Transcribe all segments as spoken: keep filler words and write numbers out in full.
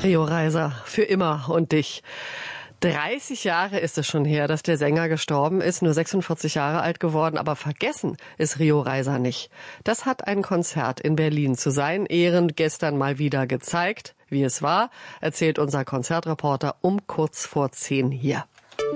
Rio Reiser, für immer und dich. dreißig Jahre ist es schon her, dass der Sänger gestorben ist, nur sechsundvierzig Jahre alt geworden, aber vergessen ist Rio Reiser nicht. Das hat ein Konzert in Berlin zu seinen Ehren gestern mal wieder gezeigt. Wie es war, erzählt unser Konzertreporter um kurz vor zehn hier.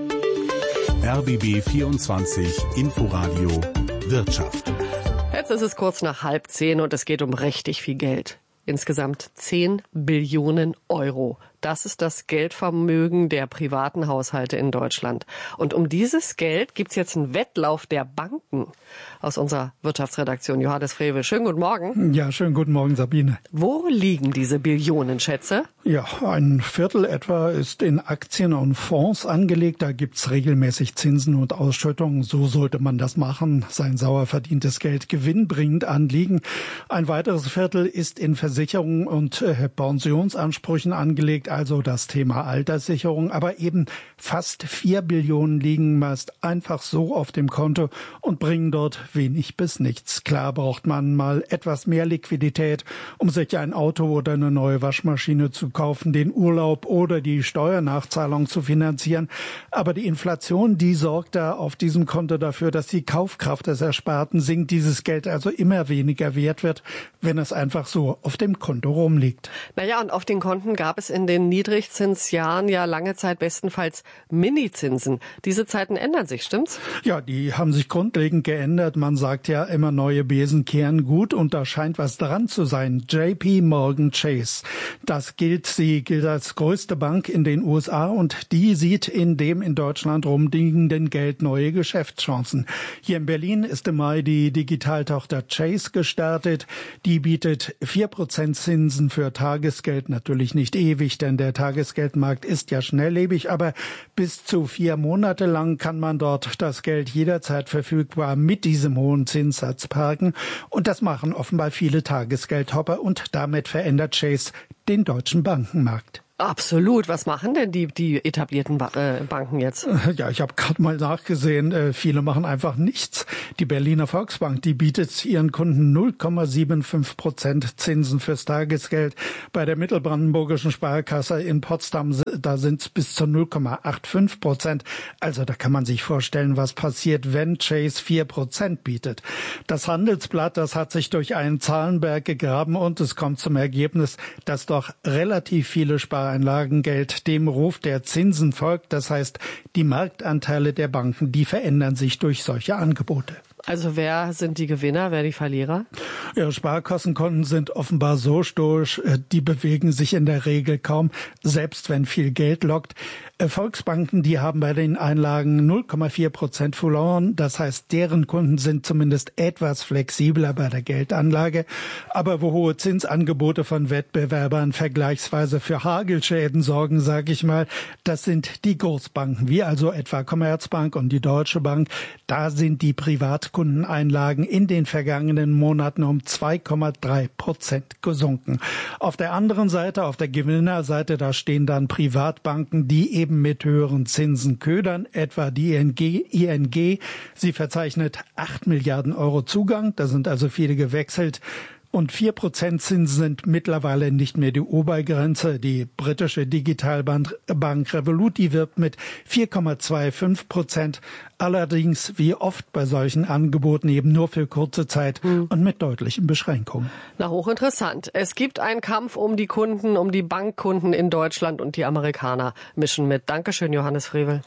R B B vierundzwanzig Inforadio Wirtschaft. Jetzt ist es kurz nach halb zehn und es geht um richtig viel Geld. Insgesamt zehn Billionen Euro. Das ist das Geldvermögen der privaten Haushalte in Deutschland. Und um dieses Geld gibt's jetzt einen Wettlauf der Banken. Aus unserer Wirtschaftsredaktion Johannes Frevel. Schönen guten Morgen. Ja, schönen guten Morgen, Sabine. Wo liegen diese Billionenschätze? Ja, ein Viertel etwa ist in Aktien und Fonds angelegt. Da gibt's regelmäßig Zinsen und Ausschüttungen. So sollte man das machen. Sein sauer verdientes Geld gewinnbringend anlegen. Ein weiteres Viertel ist in Versicherungen und äh, Pensionsansprüchen angelegt. Also das Thema Alterssicherung. Aber eben fast vier Billionen liegen meist einfach so auf dem Konto und bringen dort wenig bis nichts. Klar braucht man mal etwas mehr Liquidität, um sich ein Auto oder eine neue Waschmaschine zu kaufen, den Urlaub oder die Steuernachzahlung zu finanzieren. Aber die Inflation, die sorgt da auf diesem Konto dafür, dass die Kaufkraft des Ersparten sinkt, dieses Geld also immer weniger wert wird, wenn es einfach so auf dem Konto rumliegt. Naja, und auf den Konten gab es in den Niedrigzinsjahren ja lange Zeit bestenfalls Minizinsen. Diese Zeiten ändern sich, stimmt's? Ja, die haben sich grundlegend geändert. Man sagt ja immer, neue Besen kehren gut und da scheint was dran zu sein. J P Morgan Chase, das gilt, sie gilt als größte Bank in den U S A und die sieht in dem in Deutschland rumliegenden Geld neue Geschäftschancen. Hier in Berlin ist im Mai die Digitaltochter Chase gestartet. Die bietet vier Prozent Zinsen für Tagesgeld, natürlich nicht ewig, denn der Tagesgeldmarkt ist ja schnelllebig, aber bis zu vier Monate lang kann man dort das Geld jederzeit verfügbar mit diesem hohen Zinssatz parken. Und das machen offenbar viele Tagesgeldhopper und damit verändert Chase den deutschen Bankenmarkt. Absolut. Was machen denn die, die etablierten ba- äh, Banken jetzt? Ja, ich habe gerade mal nachgesehen, äh, viele machen einfach nichts. Die Berliner Volksbank, die bietet ihren Kunden null Komma fünfundsiebzig Prozent Zinsen fürs Tagesgeld. Bei der Mittelbrandenburgischen Sparkasse in Potsdam, da sind es bis zu null Komma fünfundachtzig Prozent. Also da kann man sich vorstellen, was passiert, wenn Chase vier Prozent bietet. Das Handelsblatt, das hat sich durch einen Zahlenberg gegraben und es kommt zum Ergebnis, dass doch relativ viele Sparer Einlagengeld dem Ruf der Zinsen folgt. Das heißt, die Marktanteile der Banken, die verändern sich durch solche Angebote. Also wer sind die Gewinner, wer die Verlierer? Ja, Sparkassenkonten sind offenbar so stoisch, die bewegen sich in der Regel kaum, selbst wenn viel Geld lockt. Volksbanken, die haben bei den Einlagen null Komma vier Prozent verloren. Das heißt, deren Kunden sind zumindest etwas flexibler bei der Geldanlage. Aber wo hohe Zinsangebote von Wettbewerbern vergleichsweise für Hagelschäden sorgen, sage ich mal, das sind die Großbanken, wie also etwa Commerzbank und die Deutsche Bank. Da sind die Privatkundeneinlagen in den vergangenen Monaten um zwei Komma drei Prozent gesunken. Auf der anderen Seite, auf der Gewinnerseite, da stehen dann Privatbanken, die eben mit höheren Zinsen ködern, etwa die I N G. I N G, sie verzeichnet acht Milliarden Euro Zugang, da sind also viele gewechselt. Und vier Prozent Zinsen sind mittlerweile nicht mehr die Obergrenze. Die britische Digitalbank Revolut, die wirbt mit vier Komma fünfundzwanzig Prozent. Allerdings, wie oft bei solchen Angeboten, eben nur für kurze Zeit hm. und mit deutlichen Beschränkungen. Na, hochinteressant. Es gibt einen Kampf um die Kunden, um die Bankkunden in Deutschland und die Amerikaner mischen mit. Dankeschön, Johannes Frevel.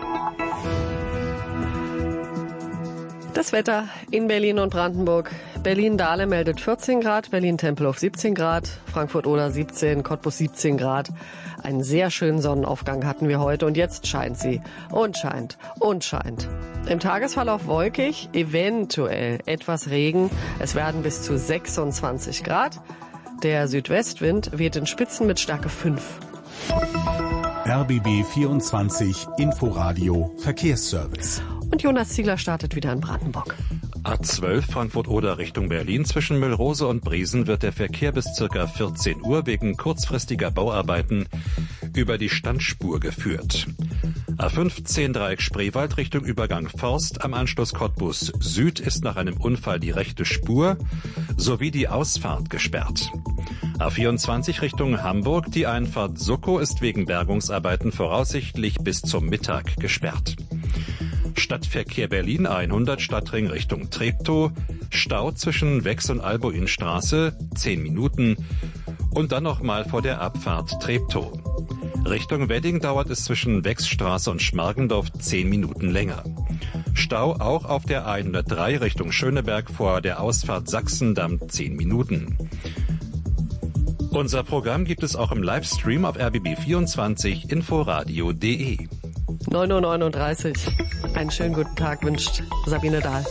Das Wetter in Berlin und Brandenburg. Berlin-Dahlem meldet vierzehn Grad, Berlin-Tempelhof siebzehn Grad, Frankfurt-Oder siebzehn, Cottbus siebzehn Grad. Einen sehr schönen Sonnenaufgang hatten wir heute und jetzt scheint sie und scheint und scheint. Im Tagesverlauf wolkig, eventuell etwas Regen. Es werden bis zu sechsundzwanzig Grad. Der Südwestwind weht in Spitzen mit Stärke fünf. R B B vierundzwanzig Inforadio Verkehrsservice. Und Jonas Ziegler startet wieder in Brandenburg. A zwölf Frankfurt-Oder Richtung Berlin. Zwischen Müllrose und Briesen wird der Verkehr bis ca. vierzehn Uhr wegen kurzfristiger Bauarbeiten über die Standspur geführt. A fünfzehn Dreieck Spreewald Richtung Übergang Forst. Am Anschluss Cottbus Süd ist nach einem Unfall die rechte Spur sowie die Ausfahrt gesperrt. A vierundzwanzig Richtung Hamburg. Die Einfahrt Suckow ist wegen Bergungsarbeiten voraussichtlich bis zum Mittag gesperrt. Stadtverkehr Berlin hundert Stadtring Richtung Treptow. Stau zwischen Wex und Albuinstraße, zehn Minuten. Und dann nochmal vor der Abfahrt Treptow. Richtung Wedding dauert es zwischen Wexstraße und Schmargendorf zehn Minuten länger. Stau auch auf der hundertdrei Richtung Schöneberg vor der Ausfahrt Sachsendamm zehn Minuten. Unser Programm gibt es auch im Livestream auf R B B vierundzwanzig inforadio punkt de. neun Uhr neununddreißig. Einen schönen guten Tag wünscht Sabine Dahl.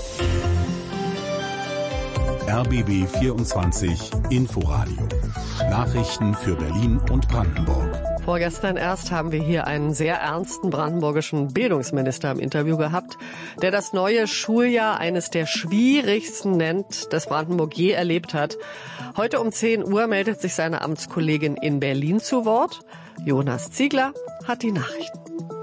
R B B vierundzwanzig Inforadio. Nachrichten für Berlin und Brandenburg. Vorgestern erst haben wir hier einen sehr ernsten brandenburgischen Bildungsminister im Interview gehabt, der das neue Schuljahr eines der schwierigsten nennt, das Brandenburg je erlebt hat. Heute um zehn Uhr meldet sich seine Amtskollegin in Berlin zu Wort. Jonas Ziegler hat die Nachrichten.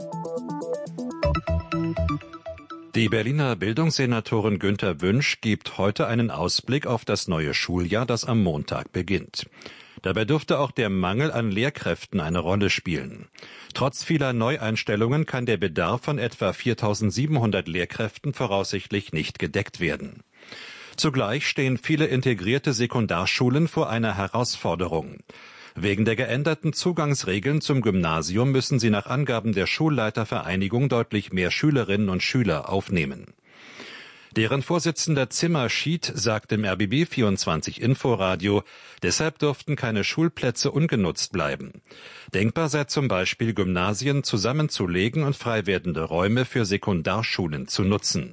Die Berliner Bildungssenatorin Günter Wünsch gibt heute einen Ausblick auf das neue Schuljahr, das am Montag beginnt. Dabei dürfte auch der Mangel an Lehrkräften eine Rolle spielen. Trotz vieler Neueinstellungen kann der Bedarf von etwa viertausendsiebenhundert Lehrkräften voraussichtlich nicht gedeckt werden. Zugleich stehen viele integrierte Sekundarschulen vor einer Herausforderung. Wegen der geänderten Zugangsregeln zum Gymnasium müssen sie nach Angaben der Schulleitervereinigung deutlich mehr Schülerinnen und Schüler aufnehmen. Deren Vorsitzender Zimmer Schied sagt im R B B vierundzwanzig Inforadio, deshalb dürften keine Schulplätze ungenutzt bleiben. Denkbar sei zum Beispiel, Gymnasien zusammenzulegen und frei werdende Räume für Sekundarschulen zu nutzen.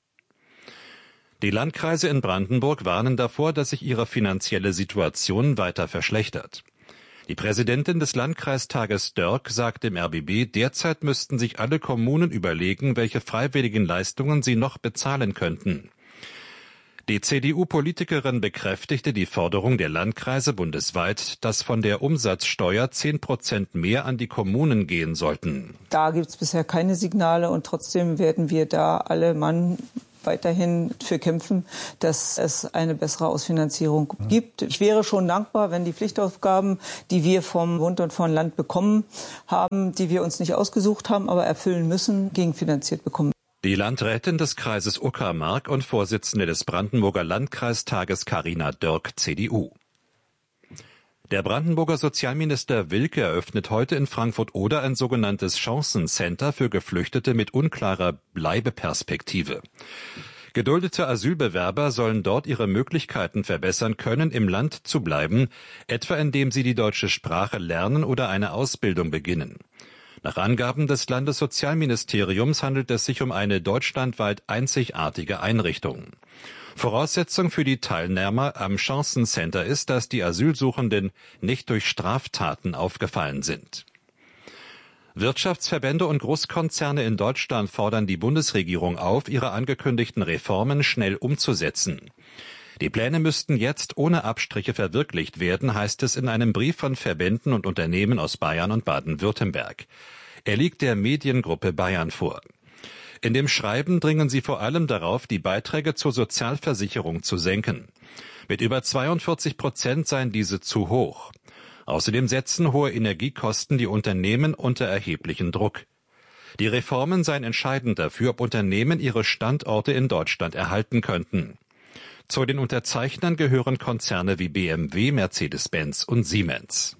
Die Landkreise in Brandenburg warnen davor, dass sich ihre finanzielle Situation weiter verschlechtert. Die Präsidentin des Landkreistages Dörk sagt im R B B, derzeit müssten sich alle Kommunen überlegen, welche freiwilligen Leistungen sie noch bezahlen könnten. Die C D U-Politikerin bekräftigte die Forderung der Landkreise bundesweit, dass von der Umsatzsteuer zehn Prozent mehr an die Kommunen gehen sollten. Da gibt es bisher keine Signale und trotzdem werden wir da alle Mann weiterhin für kämpfen, dass es eine bessere Ausfinanzierung gibt. Ich wäre schon dankbar, wenn die Pflichtaufgaben, die wir vom Bund und vom Land bekommen haben, die wir uns nicht ausgesucht haben, aber erfüllen müssen, gegenfinanziert bekommen. Die Landrätin des Kreises Uckermark und Vorsitzende des Brandenburger Landkreistages Carina Dörk, C D U. Der Brandenburger Sozialminister Wilke eröffnet heute in Frankfurt-Oder ein sogenanntes Chancencenter für Geflüchtete mit unklarer Bleibeperspektive. Geduldete Asylbewerber sollen dort ihre Möglichkeiten verbessern können, im Land zu bleiben, etwa indem sie die deutsche Sprache lernen oder eine Ausbildung beginnen. Nach Angaben des Landessozialministeriums handelt es sich um eine deutschlandweit einzigartige Einrichtung. Voraussetzung für die Teilnehmer am Chancencenter ist, dass die Asylsuchenden nicht durch Straftaten aufgefallen sind. Wirtschaftsverbände und Großkonzerne in Deutschland fordern die Bundesregierung auf, ihre angekündigten Reformen schnell umzusetzen. Die Pläne müssten jetzt ohne Abstriche verwirklicht werden, heißt es in einem Brief von Verbänden und Unternehmen aus Bayern und Baden-Württemberg. Er liegt der Mediengruppe Bayern vor. In dem Schreiben dringen sie vor allem darauf, die Beiträge zur Sozialversicherung zu senken. Mit über zweiundvierzig Prozent seien diese zu hoch. Außerdem setzen hohe Energiekosten die Unternehmen unter erheblichen Druck. Die Reformen seien entscheidend dafür, ob Unternehmen ihre Standorte in Deutschland erhalten könnten. Zu den Unterzeichnern gehören Konzerne wie B M W, Mercedes-Benz und Siemens.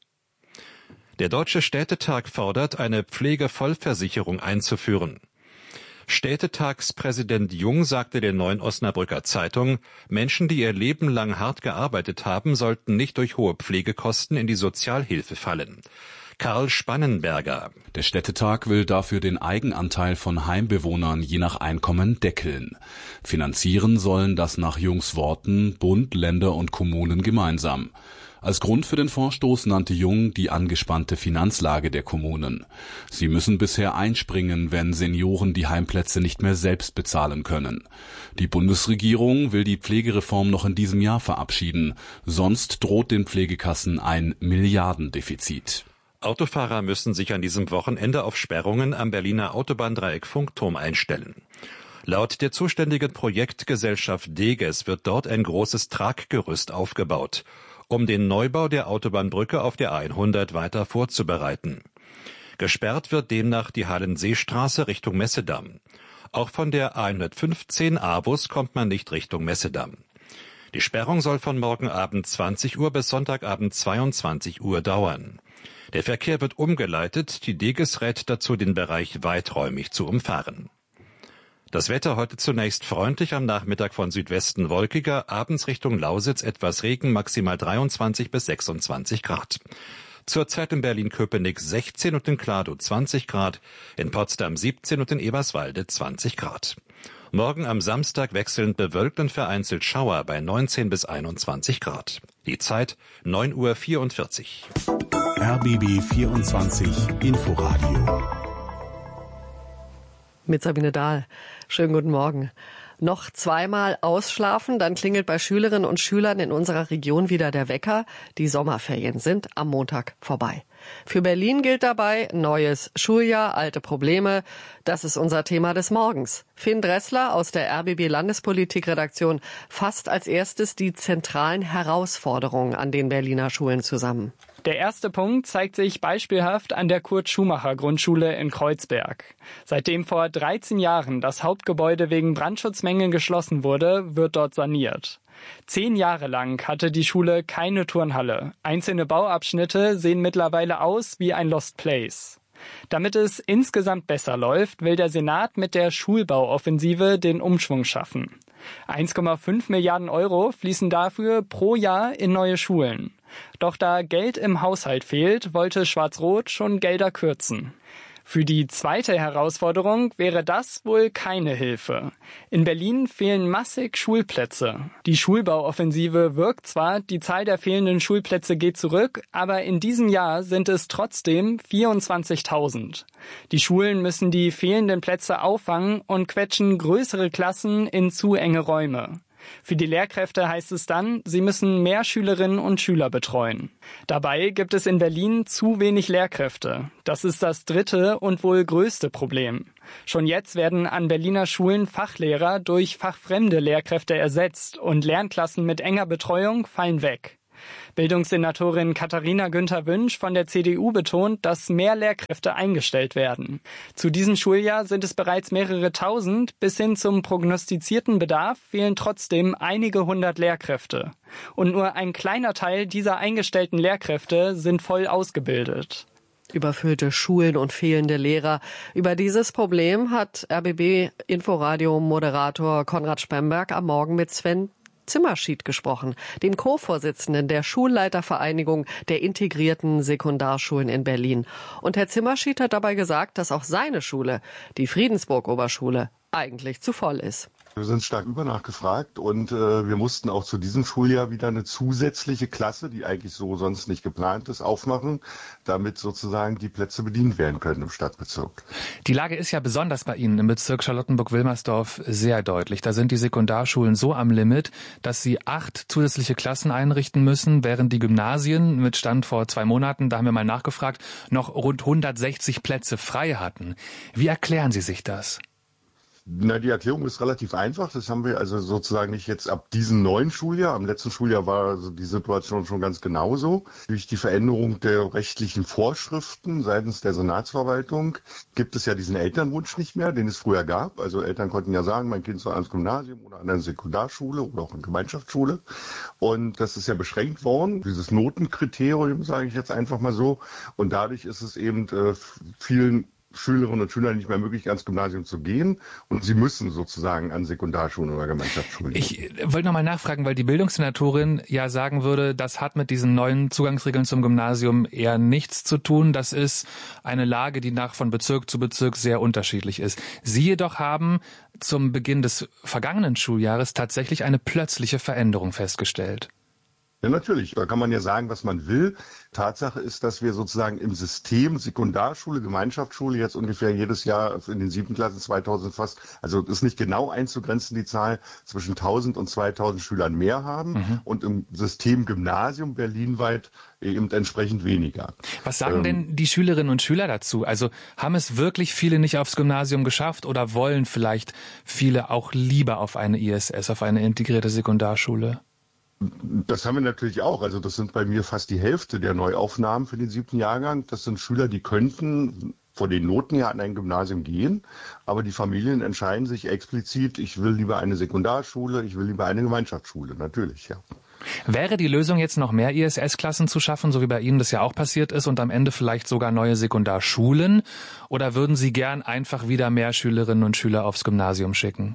Der Deutsche Städtetag fordert, eine Pflegevollversicherung einzuführen. Städtetagspräsident Jung sagte der Neuen Osnabrücker Zeitung, Menschen, die ihr Leben lang hart gearbeitet haben, sollten nicht durch hohe Pflegekosten in die Sozialhilfe fallen. Karl Spannenberger. Der Städtetag will dafür den Eigenanteil von Heimbewohnern je nach Einkommen deckeln. Finanzieren sollen das nach Jungs Worten Bund, Länder und Kommunen gemeinsam. Als Grund für den Vorstoß nannte Jung die angespannte Finanzlage der Kommunen. Sie müssen bisher einspringen, wenn Senioren die Heimplätze nicht mehr selbst bezahlen können. Die Bundesregierung will die Pflegereform noch in diesem Jahr verabschieden. Sonst droht den Pflegekassen ein Milliardendefizit. Autofahrer müssen sich an diesem Wochenende auf Sperrungen am Berliner Autobahndreieck Funkturm einstellen. Laut der zuständigen Projektgesellschaft Deges wird dort ein großes Traggerüst aufgebaut. um den Neubau der Autobahnbrücke auf der hundert weiter vorzubereiten. Gesperrt wird demnach die Hallenseestraße Richtung Messedamm. Auch von der hundertfünfzehn A-Bus kommt man nicht Richtung Messedamm. Die Sperrung soll von morgen Abend zwanzig Uhr bis Sonntagabend zweiundzwanzig Uhr dauern. Der Verkehr wird umgeleitet, die Deges rät dazu, den Bereich weiträumig zu umfahren. Das Wetter heute zunächst freundlich, am Nachmittag von Südwesten wolkiger, abends Richtung Lausitz etwas Regen, maximal dreiundzwanzig bis sechsundzwanzig Grad. Zurzeit in Berlin-Köpenick sechzehn und in Kladow zwanzig Grad, in Potsdam siebzehn und in Eberswalde zwanzig Grad. Morgen am Samstag wechselnd bewölkt und vereinzelt Schauer bei neunzehn bis einundzwanzig Grad. Die Zeit neun Uhr vierundvierzig. R B B vierundzwanzig Inforadio. Mit Sabine Dahl. Schönen guten Morgen. Noch zweimal ausschlafen, dann klingelt bei Schülerinnen und Schülern in unserer Region wieder der Wecker. Die Sommerferien sind am Montag vorbei. Für Berlin gilt dabei neues Schuljahr, alte Probleme. Das ist unser Thema des Morgens. Finn Dressler aus der R B B Landespolitik-Redaktion fasst als erstes die zentralen Herausforderungen an den Berliner Schulen zusammen. Der erste Punkt zeigt sich beispielhaft an der Kurt-Schumacher-Grundschule in Kreuzberg. Seitdem vor dreizehn Jahren das Hauptgebäude wegen Brandschutzmängeln geschlossen wurde, wird dort saniert. Zehn Jahre lang hatte die Schule keine Turnhalle. Einzelne Bauabschnitte sehen mittlerweile aus wie ein Lost Place. Damit es insgesamt besser läuft, will der Senat mit der Schulbauoffensive den Umschwung schaffen. eins Komma fünf Milliarden Euro fließen dafür pro Jahr in neue Schulen. Doch da Geld im Haushalt fehlt, wollte Schwarz-Rot schon Gelder kürzen. Für die zweite Herausforderung wäre das wohl keine Hilfe. In Berlin fehlen massig Schulplätze. Die Schulbauoffensive wirkt zwar, die Zahl der fehlenden Schulplätze geht zurück, aber in diesem Jahr sind es trotzdem vierundzwanzigtausend. Die Schulen müssen die fehlenden Plätze auffangen und quetschen größere Klassen in zu enge Räume. Für die Lehrkräfte heißt es dann, sie müssen mehr Schülerinnen und Schüler betreuen. Dabei gibt es in Berlin zu wenig Lehrkräfte. Das ist das dritte und wohl größte Problem. Schon jetzt werden an Berliner Schulen Fachlehrer durch fachfremde Lehrkräfte ersetzt und Lernklassen mit enger Betreuung fallen weg. Bildungssenatorin Katharina Günther-Wünsch von der C D U betont, dass mehr Lehrkräfte eingestellt werden. Zu diesem Schuljahr sind es bereits mehrere tausend. Bis hin zum prognostizierten Bedarf fehlen trotzdem einige hundert Lehrkräfte. Und nur ein kleiner Teil dieser eingestellten Lehrkräfte sind voll ausgebildet. Überfüllte Schulen und fehlende Lehrer. Über dieses Problem hat R B B-Inforadio-Moderator Konrad Spemberg am Morgen mit Sven Zimmerschied gesprochen, dem Co-Vorsitzenden der Schulleitervereinigung der integrierten Sekundarschulen in Berlin. Und Herr Zimmerschied hat dabei gesagt, dass auch seine Schule, die Friedensburg-Oberschule, eigentlich zu voll ist. Wir sind stark übernachgefragt und äh, wir mussten auch zu diesem Schuljahr wieder eine zusätzliche Klasse, die eigentlich so sonst nicht geplant ist, aufmachen, damit sozusagen die Plätze bedient werden können im Stadtbezirk. Die Lage ist ja besonders bei Ihnen im Bezirk Charlottenburg-Wilmersdorf sehr deutlich. Da sind die Sekundarschulen so am Limit, dass sie acht zusätzliche Klassen einrichten müssen, während die Gymnasien mit Stand vor zwei Monaten, da haben wir mal nachgefragt, noch rund hundertsechzig Plätze frei hatten. Wie erklären Sie sich das? Na, die Erklärung ist relativ einfach. Das haben wir also sozusagen nicht jetzt ab diesem neuen Schuljahr. Am letzten Schuljahr war also die Situation schon ganz genauso. Durch die Veränderung der rechtlichen Vorschriften seitens der Senatsverwaltung gibt es ja diesen Elternwunsch nicht mehr, den es früher gab. Also Eltern konnten ja sagen, mein Kind soll ans Gymnasium oder an eine Sekundarschule oder auch eine Gemeinschaftsschule. Und das ist ja beschränkt worden, dieses Notenkriterium, sage ich jetzt einfach mal so. Und dadurch ist es eben äh, vielen Schülerinnen und Schülern nicht mehr möglich, ans Gymnasium zu gehen und sie müssen sozusagen an Sekundarschulen oder Gemeinschaftsschulen. Ich wollte noch mal nachfragen, weil die Bildungssenatorin ja sagen würde, das hat mit diesen neuen Zugangsregeln zum Gymnasium eher nichts zu tun. Das ist eine Lage, die nach von Bezirk zu Bezirk sehr unterschiedlich ist. Sie jedoch haben zum Beginn des vergangenen Schuljahres tatsächlich eine plötzliche Veränderung festgestellt. Ja, natürlich. Da kann man ja sagen, was man will. Tatsache ist, dass wir sozusagen im System Sekundarschule, Gemeinschaftsschule jetzt ungefähr jedes Jahr in den siebten Klassen zweitausend fast, also ist nicht genau einzugrenzen, die Zahl, zwischen tausend und zweitausend Schülern mehr haben mhm. und im System Gymnasium berlinweit eben entsprechend weniger. Was sagen ähm, denn die Schülerinnen und Schüler dazu? Also haben es wirklich viele nicht aufs Gymnasium geschafft oder wollen vielleicht viele auch lieber auf eine I S S, auf eine integrierte Sekundarschule? Das haben wir natürlich auch. Also das sind bei mir fast die Hälfte der Neuaufnahmen für den siebten Jahrgang. Das sind Schüler, die könnten von den Noten her an ein Gymnasium gehen, aber die Familien entscheiden sich explizit, ich will lieber eine Sekundarschule, ich will lieber eine Gemeinschaftsschule, natürlich, ja. Wäre die Lösung jetzt noch mehr I S S-Klassen zu schaffen, so wie bei Ihnen das ja auch passiert ist, und am Ende vielleicht sogar neue Sekundarschulen? Oder würden Sie gern einfach wieder mehr Schülerinnen und Schüler aufs Gymnasium schicken?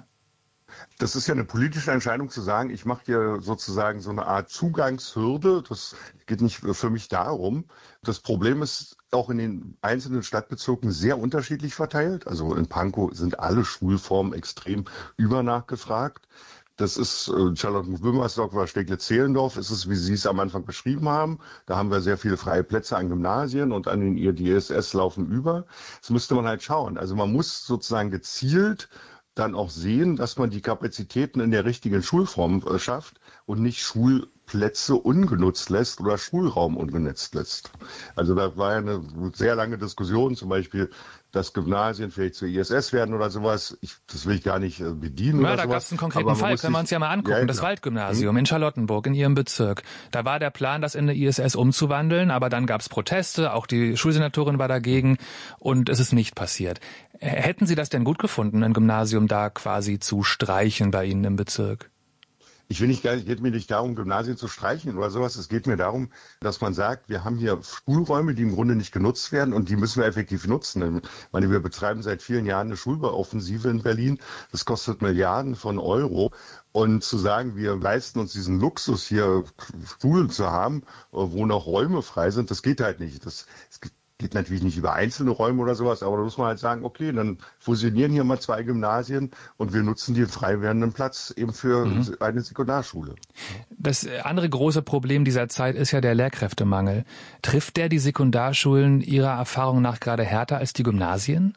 Das ist ja eine politische Entscheidung zu sagen, ich mache hier sozusagen so eine Art Zugangshürde. Das geht nicht für mich darum. Das Problem ist auch in den einzelnen Stadtbezirken sehr unterschiedlich verteilt. Also in Pankow sind alle Schulformen extrem übernachgefragt. Das ist äh, Charlottenburg-Wilmersdorf oder Steglitz-Zehlendorf, ist es, wie Sie es am Anfang beschrieben haben. Da haben wir sehr viele freie Plätze an Gymnasien und an den I D S S laufen über. Das müsste man halt schauen. Also man muss sozusagen gezielt dann auch sehen, dass man die Kapazitäten in der richtigen Schulform äh, schafft und nicht Schulplätze ungenutzt lässt oder Schulraum ungenutzt lässt. Also da war ja eine sehr lange Diskussion, zum Beispiel, dass Gymnasien vielleicht zu I S S werden oder sowas. Ich, das will ich gar nicht äh, bedienen. Ja, oder da sowas. gab es einen konkreten Fall, können wir uns ja mal angucken. Ja, das Waldgymnasium hm? in Charlottenburg, in Ihrem Bezirk. Da war der Plan, das in eine I S S umzuwandeln, aber dann gab es Proteste, auch die Schulsenatorin war dagegen und es ist nicht passiert. Hätten Sie das denn gut gefunden, ein Gymnasium da quasi zu streichen bei Ihnen im Bezirk? Ich will nicht, es geht mir nicht darum, Gymnasien zu streichen oder sowas. Es geht mir darum, dass man sagt, wir haben hier Schulräume, die im Grunde nicht genutzt werden und die müssen wir effektiv nutzen. Ich meine, wir betreiben seit vielen Jahren eine Schulbauoffensive in Berlin. Das kostet Milliarden von Euro. Und zu sagen, wir leisten uns diesen Luxus, hier Schulen zu haben, wo noch Räume frei sind, das geht halt nicht. Das, es gibt Geht natürlich nicht über einzelne Räume oder sowas, aber da muss man halt sagen, okay, dann fusionieren hier mal zwei Gymnasien und wir nutzen den frei werdenden Platz eben für mhm. eine Sekundarschule. Das andere große Problem dieser Zeit ist ja der Lehrkräftemangel. Trifft der die Sekundarschulen Ihrer Erfahrung nach gerade härter als die Gymnasien?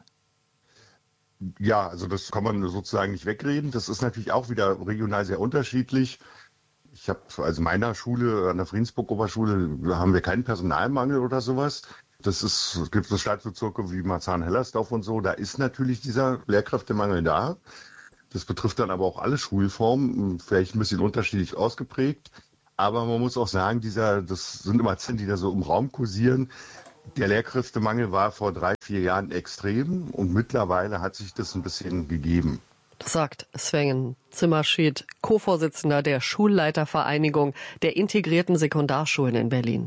Ja, also das kann man sozusagen nicht wegreden. Das ist natürlich auch wieder regional sehr unterschiedlich. Ich habe, also meiner Schule, an der Friedensburg-Oberschule, haben wir keinen Personalmangel oder sowas. Das ist, es gibt so Stadtbezirke wie Marzahn-Hellersdorf und so, da ist natürlich dieser Lehrkräftemangel da. Das betrifft dann aber auch alle Schulformen, vielleicht ein bisschen unterschiedlich ausgeprägt. Aber man muss auch sagen, dieser, das sind immer Zahlen, die da so im Raum kursieren. Der Lehrkräftemangel war vor drei, vier Jahren extrem und mittlerweile hat sich das ein bisschen gegeben. Das sagt Sven Zimmerschied, Co-Vorsitzender der Schulleitervereinigung der integrierten Sekundarschulen in Berlin.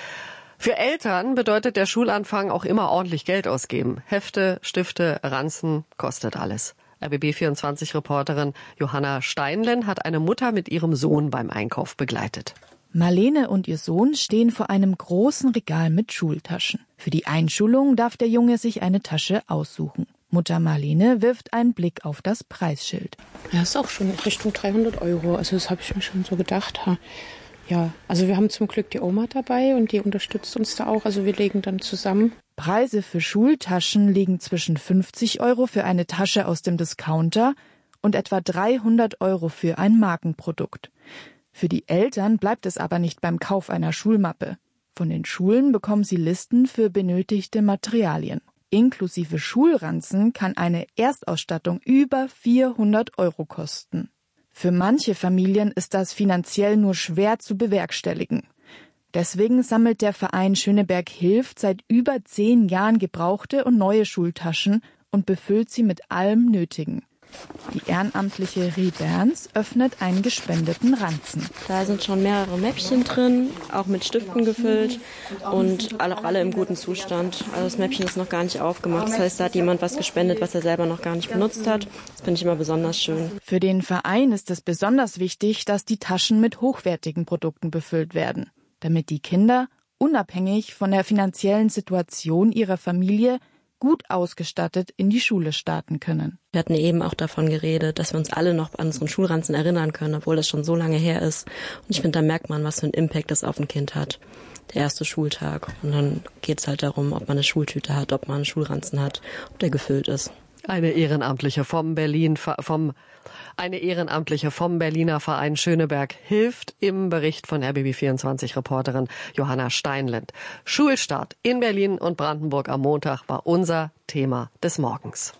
Für Eltern bedeutet der Schulanfang auch immer ordentlich Geld ausgeben. Hefte, Stifte, Ranzen, kostet alles. R B B vierundzwanzig-Reporterin Johanna Steinlen hat eine Mutter mit ihrem Sohn beim Einkauf begleitet. Marlene und ihr Sohn stehen vor einem großen Regal mit Schultaschen. Für die Einschulung darf der Junge sich eine Tasche aussuchen. Mutter Marlene wirft einen Blick auf das Preisschild. Ja, ist auch schon Richtung dreihundert Euro. Also das habe ich mir schon so gedacht. Ha. Ja, also wir haben zum Glück die Oma dabei und die unterstützt uns da auch. Also wir legen dann zusammen. Preise für Schultaschen liegen zwischen fünfzig Euro für eine Tasche aus dem Discounter und etwa dreihundert Euro für ein Markenprodukt. Für die Eltern bleibt es aber nicht beim Kauf einer Schulmappe. Von den Schulen bekommen sie Listen für benötigte Materialien. Inklusive Schulranzen kann eine Erstausstattung über vierhundert Euro kosten. Für manche Familien ist das finanziell nur schwer zu bewerkstelligen. Deswegen sammelt der Verein Schöneberg hilft seit über zehn Jahren gebrauchte und neue Schultaschen und befüllt sie mit allem Nötigen. Die ehrenamtliche Rie Berns öffnet einen gespendeten Ranzen. Da sind schon mehrere Mäppchen drin, auch mit Stiften gefüllt und alle, alle im guten Zustand. Also das Mäppchen ist noch gar nicht aufgemacht. Das heißt, da hat jemand was gespendet, was er selber noch gar nicht benutzt hat. Das finde ich immer besonders schön. Für den Verein ist es besonders wichtig, dass die Taschen mit hochwertigen Produkten befüllt werden, damit die Kinder, unabhängig von der finanziellen Situation ihrer Familie, gut ausgestattet in die Schule starten können. Wir hatten eben auch davon geredet, dass wir uns alle noch an unseren Schulranzen erinnern können, obwohl das schon so lange her ist. Und ich finde, da merkt man, was für einen Impact das auf ein Kind hat. Der erste Schultag. Und dann geht es halt darum, ob man eine Schultüte hat, ob man einen Schulranzen hat, ob der gefüllt ist. Eine Ehrenamtliche vom Berlin, vom, eine Ehrenamtliche vom Berliner Verein Schöneberg hilft im Bericht von R B B vierundzwanzig-Reporterin Johanna Steinlen. Schulstart in Berlin und Brandenburg am Montag war unser Thema des Morgens.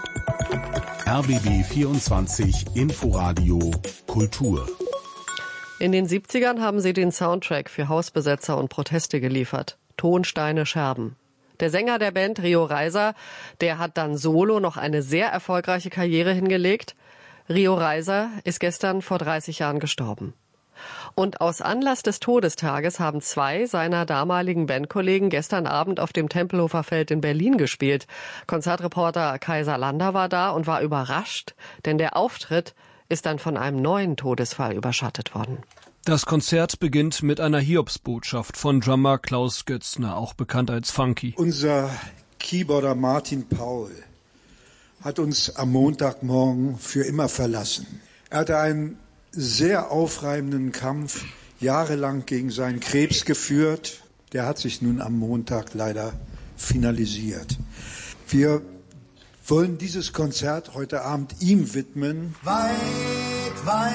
R B B vierundzwanzig Inforadio Kultur. In den siebzigern haben sie den Soundtrack für Hausbesetzer und Proteste geliefert. Tonsteine Scherben. Der Sänger der Band, Rio Reiser, der hat dann solo noch eine sehr erfolgreiche Karriere hingelegt. Rio Reiser ist gestern vor dreißig Jahren gestorben. Und aus Anlass des Todestages haben zwei seiner damaligen Bandkollegen gestern Abend auf dem Tempelhofer Feld in Berlin gespielt. Konzertreporter Kaiser Lander war da und war überrascht, denn der Auftritt ist dann von einem neuen Todesfall überschattet worden. Das Konzert beginnt mit einer Hiobsbotschaft von Drummer Klaus Götzner, auch bekannt als Funky. Unser Keyboarder Martin Paul hat uns am Montagmorgen für immer verlassen. Er hatte einen sehr aufreibenden Kampf jahrelang gegen seinen Krebs geführt. Der hat sich nun am Montag leider finalisiert. Wir wollen dieses Konzert heute Abend ihm widmen. Weit, weit.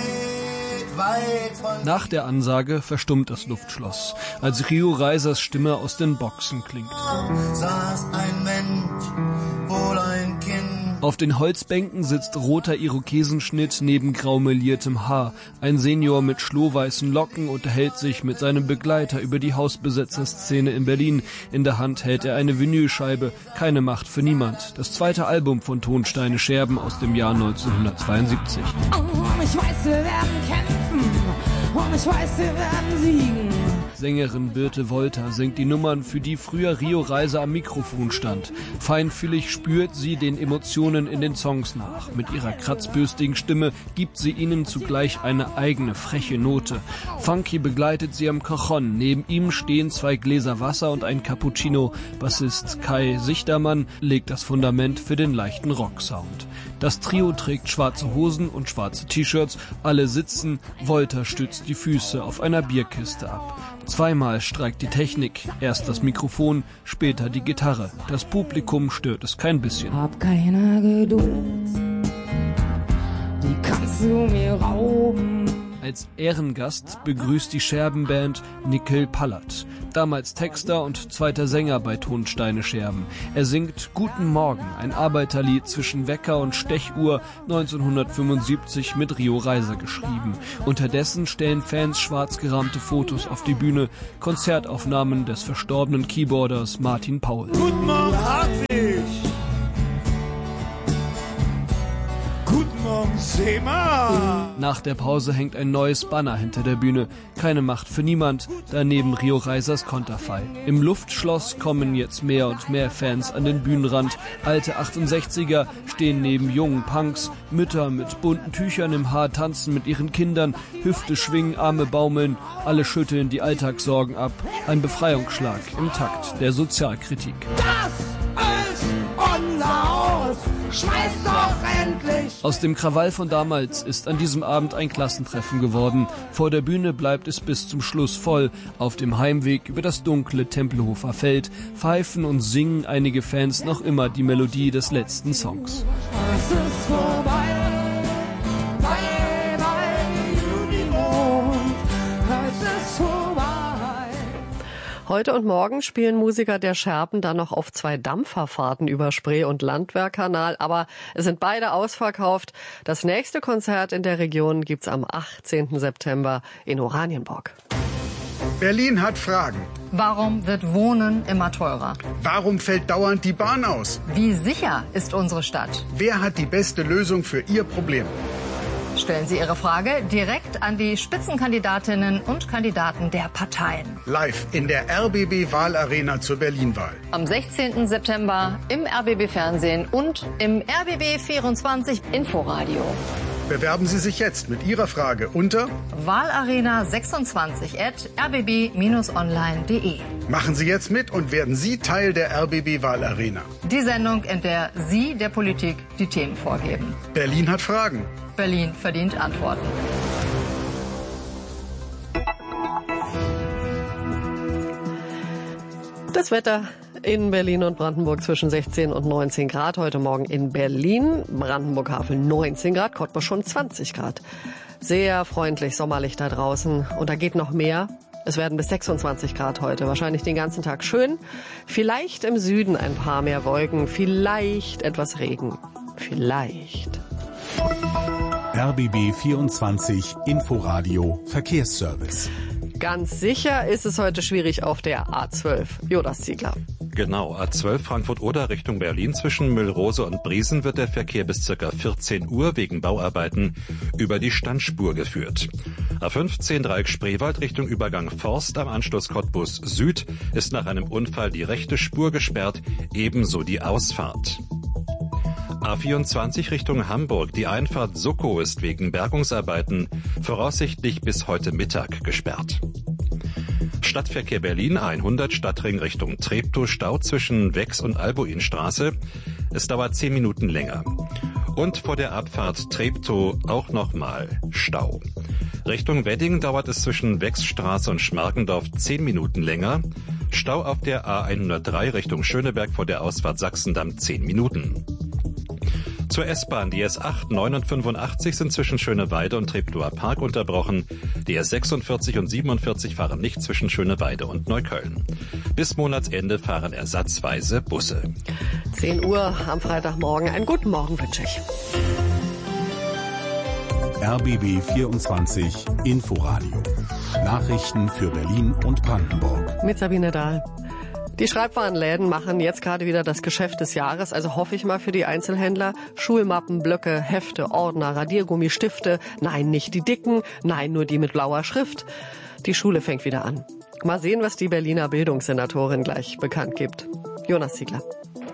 Nach der Ansage verstummt das Luftschloss, als Rio Reisers Stimme aus den Boxen klingt. Saß ein Mensch, wohl ein Kind. Auf den Holzbänken sitzt roter Irokesenschnitt neben grau meliertem Haar. Ein Senior mit schlohweißen Locken unterhält sich mit seinem Begleiter über die Hausbesetzerszene in Berlin. In der Hand hält er eine Vinylscheibe, Keine Macht für niemand. Das zweite Album von Tonsteine Scherben aus dem Jahr neunzehnhundertzweiundsiebzig. Oh, ich weiß, wir werden kämpfen. Und ich weiß, wir werden siegen. Sängerin Birte Wolter singt die Nummern, für die früher Rio Reiser am Mikrofon stand. Feinfühlig spürt sie den Emotionen in den Songs nach. Mit ihrer kratzbürstigen Stimme gibt sie ihnen zugleich eine eigene freche Note. Funky begleitet sie am Cajon. Neben ihm stehen zwei Gläser Wasser und ein Cappuccino. Bassist Kai Sichtermann legt das Fundament für den leichten Rocksound. Das Trio trägt schwarze Hosen und schwarze T-Shirts. Alle sitzen. Wolter stützt die Füße auf einer Bierkiste ab. Zweimal streikt die Technik. Erst das Mikrofon, später die Gitarre. Das Publikum stört es kein bisschen. Hab keine Geduld, die kannst du mir rauben. Als Ehrengast begrüßt die Scherbenband Nickel Pallert, damals Texter und zweiter Sänger bei Tonsteine Scherben. Er singt Guten Morgen, ein Arbeiterlied zwischen Wecker und Stechuhr, neunzehnhundertfünfundsiebzig mit Rio Reiser geschrieben. Unterdessen stellen Fans schwarz gerahmte Fotos auf die Bühne, Konzertaufnahmen des verstorbenen Keyboarders Martin Paul. Guten Morgen, Hartwig! Guten Morgen, Sema! Nach der Pause hängt ein neues Banner hinter der Bühne. Keine Macht für niemand, daneben Rio Reisers Konterfei. Im Luftschloss kommen jetzt mehr und mehr Fans an den Bühnenrand. Alte achtundsechziger stehen neben jungen Punks. Mütter mit bunten Tüchern im Haar tanzen mit ihren Kindern. Hüfte schwingen, Arme baumeln. Alle schütteln die Alltagssorgen ab. Ein Befreiungsschlag im Takt der Sozialkritik. Das ist unser Haus! Schmeiß doch endlich! Aus dem Krawall von damals ist an diesem Abend ein Klassentreffen geworden. Vor der Bühne bleibt es bis zum Schluss voll. Auf dem Heimweg über das dunkle Tempelhofer Feld pfeifen und singen einige Fans noch immer die Melodie des letzten Songs. Es ist vorbei, bye, bye, Unimond. Es ist vorbei. Heute und morgen spielen Musiker der Scherben dann noch auf zwei Dampferfahrten über Spree- und Landwehrkanal, aber es sind beide ausverkauft. Das nächste Konzert in der Region gibt's am achtzehnten September in Oranienburg. Berlin hat Fragen. Warum wird Wohnen immer teurer? Warum fällt dauernd die Bahn aus? Wie sicher ist unsere Stadt? Wer hat die beste Lösung für Ihr Problem? Stellen Sie Ihre Frage direkt an die Spitzenkandidatinnen und Kandidaten der Parteien. Live in der R B B-Wahlarena zur Berlin-Wahl. Am sechzehnten September im R B B-Fernsehen und im R B B vierundzwanzig Inforadio. Bewerben Sie sich jetzt mit Ihrer Frage unter wahlarena sechsundzwanzig at r b b online punkt de. Machen Sie jetzt mit und werden Sie Teil der R B B-Wahlarena. Die Sendung, in der Sie der Politik die Themen vorgeben. Berlin hat Fragen. Berlin verdient Antworten. Das Wetter in Berlin und Brandenburg zwischen sechzehn und neunzehn Grad. Heute Morgen in Berlin, Brandenburg-Havel neunzehn Grad, Cottbus schon zwanzig Grad. Sehr freundlich, sommerlich da draußen. Und da geht noch mehr. Es werden bis sechsundzwanzig Grad heute, wahrscheinlich den ganzen Tag schön. Vielleicht im Süden ein paar mehr Wolken, vielleicht etwas Regen. Vielleicht. R B B vierundzwanzig Inforadio Verkehrsservice. Ganz sicher ist es heute schwierig auf der A zwölf. Jonas Ziegler. Genau, A zwölf Frankfurt-Oder Richtung Berlin zwischen Müllrose und Briesen wird der Verkehr bis ca. vierzehn Uhr wegen Bauarbeiten über die Standspur geführt. A fünfzehn Dreieck Spreewald Richtung Übergang Forst am Anschluss Cottbus Süd ist nach einem Unfall die rechte Spur gesperrt, ebenso die Ausfahrt. A vierundzwanzig Richtung Hamburg. Die Einfahrt Soko ist wegen Bergungsarbeiten voraussichtlich bis heute Mittag gesperrt. Stadtverkehr Berlin hundert Stadtring Richtung Treptow, Stau zwischen Wex und Albuinstraße. Es dauert zehn Minuten länger. Und vor der Abfahrt Treptow auch nochmal Stau. Richtung Wedding dauert es zwischen Wexstraße und Schmargendorf zehn Minuten länger. Stau auf der A hundertdrei Richtung Schöneberg vor der Ausfahrt Sachsendamm zehn Minuten. Zur S-Bahn. Die S acht, neun und fünfundachtzig sind zwischen Schöneweide und Treptower Park unterbrochen. Die S sechsundvierzig und siebenundvierzig fahren nicht zwischen Schöneweide und Neukölln. Bis Monatsende fahren ersatzweise Busse. zehn Uhr am Freitagmorgen. Einen guten Morgen wünsche ich. R B B vierundzwanzig Inforadio. Nachrichten für Berlin und Brandenburg. Mit Sabine Dahl. Die Schreibwarenläden machen jetzt gerade wieder das Geschäft des Jahres, also hoffe ich mal für die Einzelhändler. Schulmappen, Blöcke, Hefte, Ordner, Radiergummi, Stifte. Nein, nicht die dicken, nein, nur die mit blauer Schrift. Die Schule fängt wieder an. Mal sehen, was die Berliner Bildungssenatorin gleich bekannt gibt. Jonas Ziegler.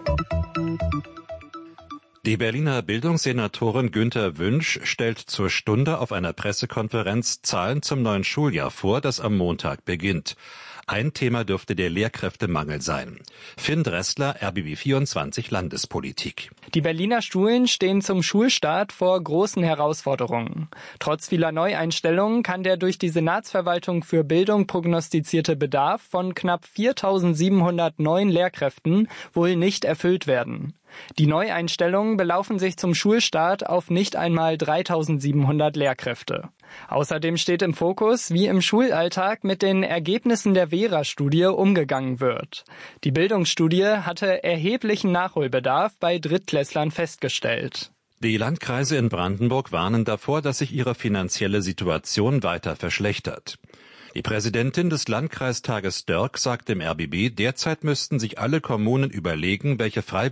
Die Berliner Bildungssenatorin Günther Wünsch stellt zur Stunde auf einer Pressekonferenz Zahlen zum neuen Schuljahr vor, das am Montag beginnt. Ein Thema dürfte der Lehrkräftemangel sein. Finn Dressler, R B B vierundzwanzig Landespolitik. Die Berliner Schulen stehen zum Schulstart vor großen Herausforderungen. Trotz vieler Neueinstellungen kann der durch die Senatsverwaltung für Bildung prognostizierte Bedarf von knapp viertausendsiebenhundert neuen Lehrkräften wohl nicht erfüllt werden. Die Neueinstellungen belaufen sich zum Schulstart auf nicht einmal dreitausendsiebenhundert Lehrkräfte. Außerdem steht im Fokus, wie im Schulalltag mit den Ergebnissen der Vera-Studie umgegangen wird. Die Bildungsstudie hatte erheblichen Nachholbedarf bei Drittklässlern festgestellt. Die Landkreise in Brandenburg warnen davor, dass sich ihre finanzielle Situation weiter verschlechtert. Die Präsidentin des Landkreistages Dörk sagt dem R B B, derzeit müssten sich alle Kommunen überlegen, welche Freiwilligen